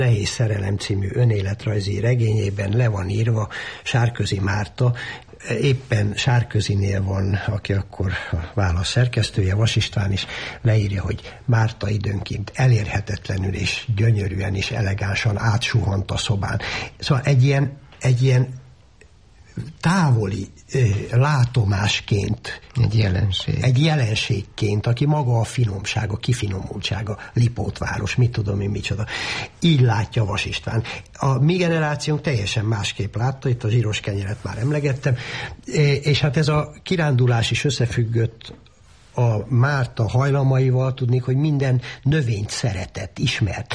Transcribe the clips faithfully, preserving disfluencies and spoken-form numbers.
Nehéz szerelem című önéletrajzi regényében le van írva Sárközi Márta, éppen Sárközinél van, aki akkor a Válasz szerkesztője, Vas István is leírja, hogy Márta időnként elérhetetlenül és gyönyörűen és elegánsan átsuhant a szobán. Szóval egy ilyen, egy ilyen távoli látomásként, egy jelenség. Egy jelenségként, aki maga a finomsága, kifinomultsága, Lipótváros, mit tudom én, micsoda. Így látja Vas István. A mi generációnk teljesen másképp látta, itt a zsíros kenyeret már emlegettem, és hát ez a kirándulás is összefüggött a Márta hajlamaival, tudnék, hogy minden növényt szeretett, ismert.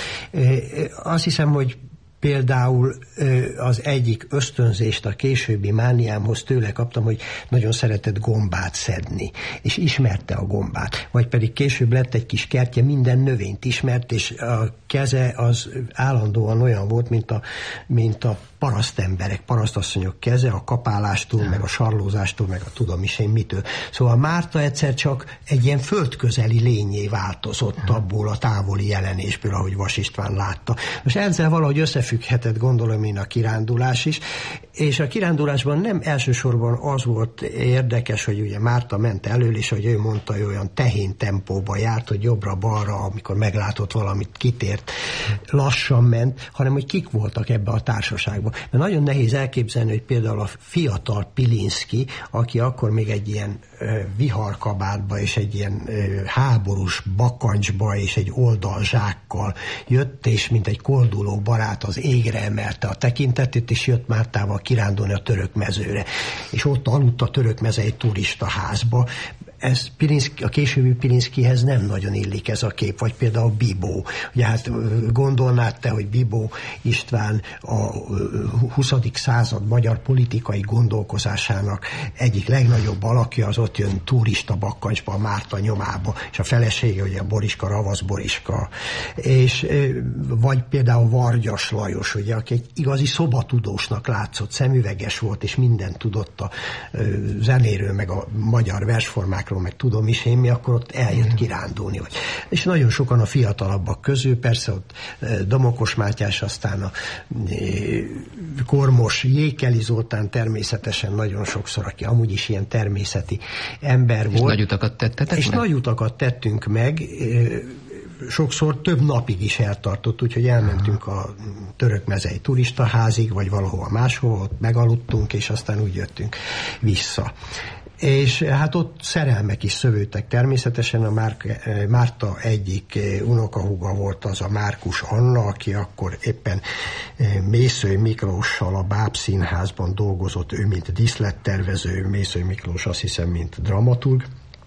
Azt hiszem, hogy például az egyik ösztönzést a későbbi mániámhoz tőle kaptam, hogy nagyon szeretett gombát szedni, és ismerte a gombát. Vagy pedig később lett egy kis kertje, minden növényt ismert, és a keze az állandóan olyan volt, mint a, mint a parasztemberek, parasztasszonyok keze, a kapálástól, ja. meg a sarlózástól, meg a tudom is én mitől. Szóval Márta egyszer csak egy ilyen földközeli lényé változott ja. abból a távoli jelenésből, ahogy Vas István látta. Most ezzel valahogy összefügghetett, gondolom én, a kirándulás is, és a kirándulásban nem elsősorban az volt érdekes, hogy ugye Márta ment elől, és hogy ő mondta, hogy olyan tehén tempóba járt, hogy jobbra-balra, amikor meglátott valamit, kitért, lassan ment, hanem hogy kik voltak ebbe a társaságban. Mert nagyon nehéz elképzelni, hogy például a fiatal Pilinszky, aki akkor még egy ilyen ö, viharkabátba és egy ilyen ö, háborús bakancsba és egy oldalzsákkal jött, és mint egy kolduló barát az égre emelte a tekintetét, és jött Mártával kirándulni a Törökmezőre. És ott aludt a Törökmezei turista házba. Ez Pilinszky, a későbbi Pilinszkyhez nem nagyon illik ez a kép, vagy például Bibó. Ugye hát gondolnád te, hogy Bibó István a huszadik század magyar politikai gondolkozásának egyik legnagyobb alakja, az ott jön turista bakkancsba, a Márta nyomába, és a felesége ugye a Boriska, Ravasz Boriska. És vagy például Vargyas Lajos, ugye, aki egy igazi szobatudósnak látszott, szemüveges volt, és mindent tudott a zenéről, meg a magyar versformák, meg tudom is én mi, akkor ott eljött kirándulni. Vagy. És nagyon sokan a fiatalabbak közül, persze ott Domokos Mátyás, aztán a Kormos, Jékeli Zoltán természetesen nagyon sokszor, aki amúgy is ilyen természeti ember és volt. Nagy utakat tettetek És meg? Nagy utakat tettünk meg, sokszor több napig is eltartott, úgyhogy elmentünk a Törökmezei turistaházig, vagy valahova máshova, ott megaludtunk, és aztán úgy jöttünk vissza. És hát ott szerelmek is szövődtek. Természetesen a Márk, Márta egyik unokahúga volt az a Márkus Anna, aki akkor éppen Mészöly Miklóssal a Bábszínházban dolgozott, ő mint díszlettervező, Mészöly Miklós azt hiszem, mint dramaturg.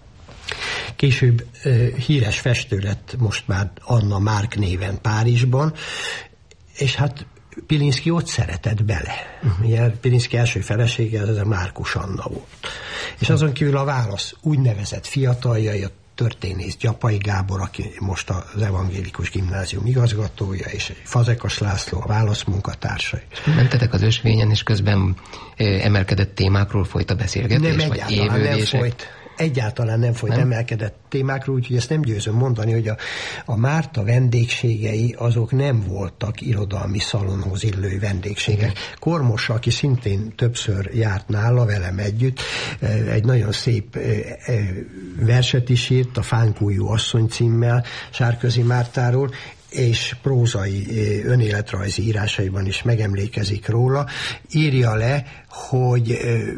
Később híres festő lett most már Anna Márk néven Párizsban, és hát Pilinszky ott szeretett bele. Uh-huh. Pilinszky első felesége ez a Márkus Anna volt. És azon kívül a Válasz úgynevezett fiataljai, a történész Gyapai Gábor, aki most az Evangélikus Gimnázium igazgatója, és Fazekas László, a Válasz munkatársai. Mentetek az ösvényen, és közben emelkedett témákról folyt a beszélgetés? Nem, vagy egyáltalán nem folyt. Egyáltalán nem folyt nem? emelkedett témákról, úgyhogy ezt nem győzöm mondani, hogy a, a Márta vendégségei azok nem voltak irodalmi szalonhoz illő vendégségek. Kormos, aki szintén többször járt nála velem együtt, egy nagyon szép verset is írt, a Fánkújú asszony címmel Sárközi Mártáról, és prózai önéletrajzi írásaiban is megemlékezik róla, írja le, hogy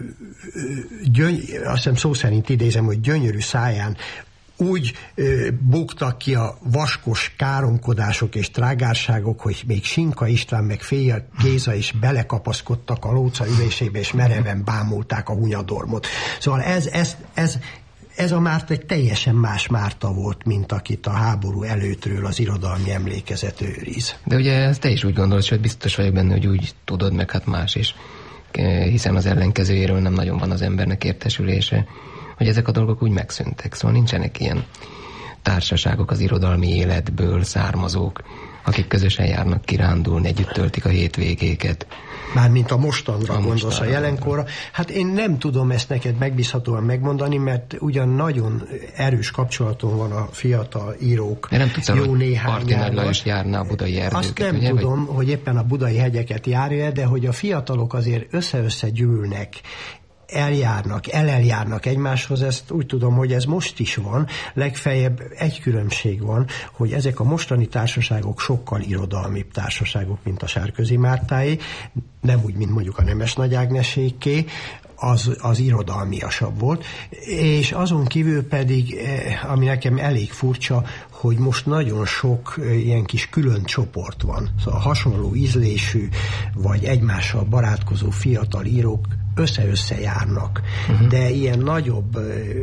gyöny, azt hiszem szó szerint idézem, hogy gyönyörű száján úgy ö, buktak ki a vaskos káromkodások és trágárságok, hogy még Sinka István meg Féja Géza is belekapaszkodtak a lóca ülésébe, és mereven bámulták a hunyadormot. Szóval ez, ez, ez Ez a Márta egy teljesen más Márta volt, mint akit a háború előttről az irodalmi emlékezet őriz. De ugye ezt te is úgy gondolod, hogy biztos vagyok benne, hogy úgy tudod, meg hát más is, hiszen az ellenkezőjéről nem nagyon van az embernek értesülése, hogy ezek a dolgok úgy megszűntek. Szóval nincsenek ilyen társaságok az irodalmi életből származók, akik közösen járnak kirándulni, együtt töltik a hétvégéket. Mármint a mostanra a gondolsz, mostanra. a jelenkorra. Hát én nem tudom ezt neked megbízhatóan megmondani, mert ugyan nagyon erős kapcsolaton van a fiatal írók de nem tudsz, jó néhány Parti Nagy Lajos járna a budai erdőket. Azt nem ugye, tudom, vagy? hogy éppen a budai hegyeket járja, de hogy a fiatalok azért össze-össze gyűlnek, eljárnak, eleljárnak egymáshoz, ezt úgy tudom, hogy ez most is van, legfeljebb egy különbség van, hogy ezek a mostani társaságok sokkal irodalmibb társaságok, mint a Sárközi Mártáé, nem úgy, mint mondjuk a Nemes Nagy Ágneséké, az, az irodalmiasabb volt, és azon kívül pedig, ami nekem elég furcsa, hogy most nagyon sok ilyen kis külön csoport van. Szóval hasonló ízlésű, vagy egymással barátkozó fiatal írók össze-össze járnak. Uh-huh. De ilyen nagyobb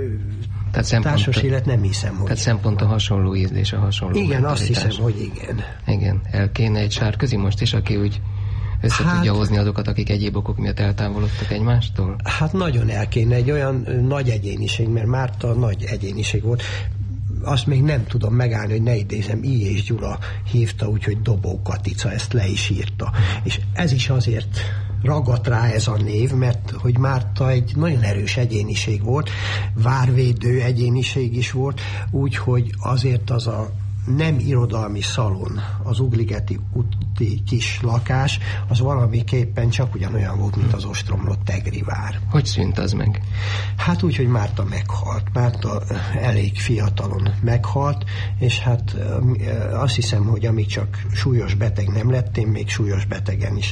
tehát társas élet nem hiszem, hogy... Tehát szempont a hasonló ízlés, a hasonló igen, azt hiszem, hogy igen. Igen, el kéne egy Sárközi most is, aki úgy össze hát, tudja hozni azokat, akik egyéb okok miatt eltávolodtak egymástól? Hát nagyon el kéne egy olyan nagy egyéniség, mert Márta nagy egyéniség volt. Azt még nem tudom megállni, hogy ne idézem, I. és Gyula hívta, úgyhogy Dobó Katica, ezt le is írta. És ez is azért ragadt rá ez a név, mert hogy Márta egy nagyon erős egyéniség volt, várvédő egyéniség is volt, úgyhogy azért az a nem irodalmi szalon, az Ugligeti úti kis lakás, az valamiképpen csak ugyanolyan volt, mint az ostromlott Tegri vár. Hogy szűnt az meg? Hát úgy, hogy Márta meghalt. Márta elég fiatalon meghalt, és hát azt hiszem, hogy amíg csak súlyos beteg nem lett, én még súlyos betegen is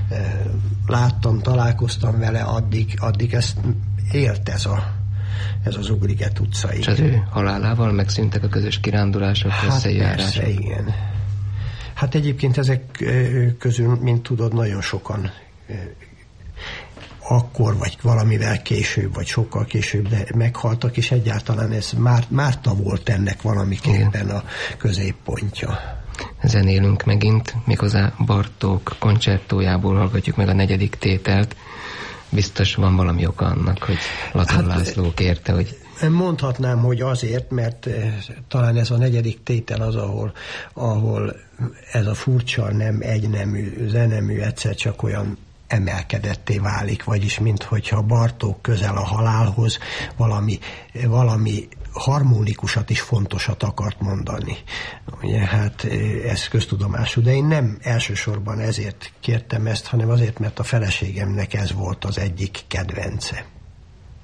láttam, találkoztam vele, addig, addig ezt élt ez a ez az Ugriget utcai. És az ő halálával megszűntek a közös kirándulások, hát összejárások? Persze, igen. Hát egyébként ezek közül, mint tudod, nagyon sokan akkor, vagy valamivel később, vagy sokkal később, de meghaltak, és egyáltalán ez Már- Márta volt ennek valamiképpen a középpontja. Zenélünk megint, méghozzá Bartók koncertójából hallgatjuk meg a negyedik tételt. Biztos van valami oka annak, hogy Laton hát, László kérte, hogy... Mondhatnám, hogy azért, mert talán ez a negyedik tétel az, ahol, ahol ez a furcsa, nem egynemű, zenemű egyszer csak olyan emelkedetté válik, vagyis minthogyha Bartók közel a halálhoz valami, valami harmonikusat is fontosat akart mondani. Ugye, hát ez köztudomású, de én nem elsősorban ezért kértem ezt, hanem azért, mert a feleségemnek ez volt az egyik kedvence.